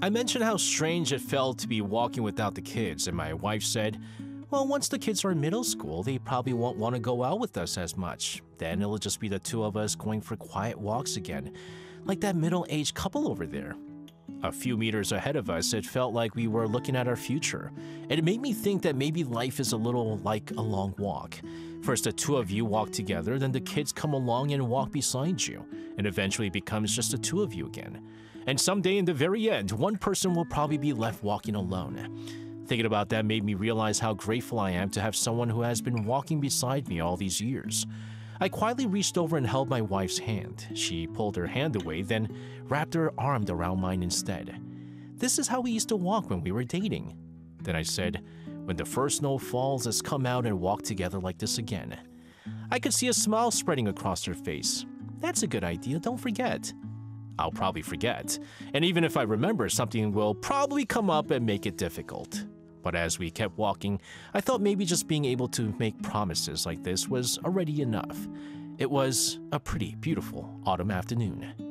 I mentioned how strange it felt to be walking without the kids, and my wife said, well, once the kids are in middle school, they probably won't want to go out with us as much. Then it'll just be the two of us going for quiet walks again, like that middle-aged couple over there. A few meters ahead of us, it felt like we were looking at our future, and it made me think that maybe life is a little like a long walk. First the two of you walk together, then the kids come along and walk beside you, and eventually it becomes just the two of you again. And someday in the very end, one person will probably be left walking alone. Thinking about that made me realize how grateful I am to have someone who has been walking beside me all these years. I quietly reached over and held my wife's hand. She pulled her hand away, then wrapped her arm around mine instead. This is how we used to walk when we were dating. Then I said, when the first snow falls, let's come out and walk together like this again. I could see a smile spreading across her face. That's a good idea, don't forget. I'll probably forget, and even if I remember, something will probably come up and make it difficult. But as we kept walking, I thought maybe just being able to make promises like this was already enough. It was a pretty beautiful autumn afternoon.